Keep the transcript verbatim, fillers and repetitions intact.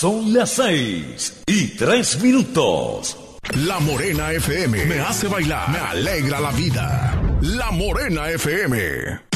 Son las seis y tres minutos. La Morena F M me hace bailar, me alegra la vida. La Morena F M.